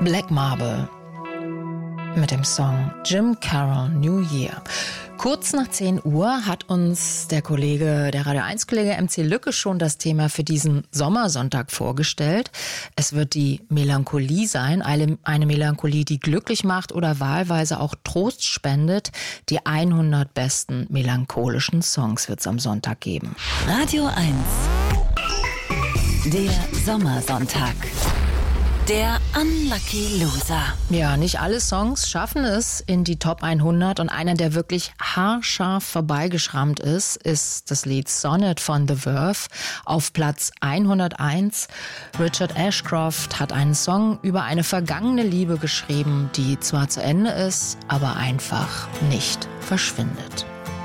Black Marble mit dem Song Jim Carroll New Year. Kurz nach 10 Uhr hat uns der Radio 1-Kollege MC Lücke schon das Thema für diesen Sommersonntag vorgestellt. Es wird die Melancholie sein, eine Melancholie, die glücklich macht oder wahlweise auch Trost spendet. Die 100 besten melancholischen Songs wird es am Sonntag geben. Radio 1, der Sommersonntag. Der Unlucky Loser. Ja, nicht alle Songs schaffen es in die Top 100 und einer, der wirklich haarscharf vorbeigeschrammt ist das Lied Sonnet von The Verve auf Platz 101. Richard Ashcroft hat einen Song über eine vergangene Liebe geschrieben, die zwar zu Ende ist, aber einfach nicht verschwindet.